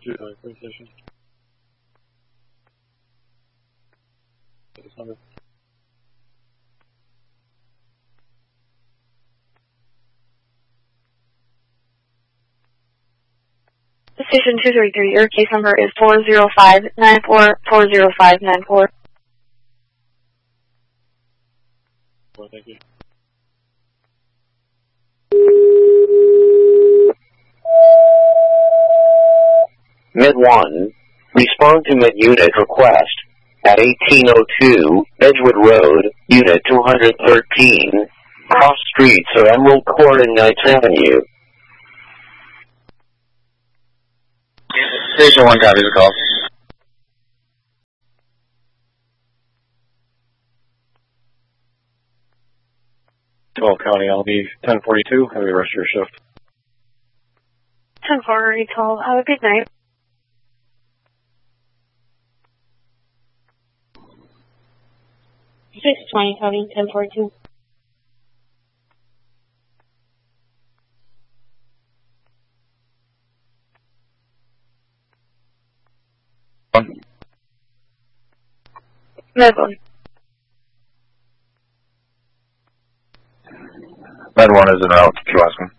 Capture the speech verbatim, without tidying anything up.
to the police station. Station two three three, your case number is four zero five nine four four zero five nine four. Well, thank you. Mid one, respond to Mid Unit request at eighteen oh two Edgewood Road, Unit two thirteen, cross streets are Emerald Court and Knights Avenue. Station one copies the call. twelve County L B ten forty-two, have the rest of your shift. ten forty-two, have a good night. six twenty, copy, ten forty-two. Med one. Med one is in route, Kewaskum.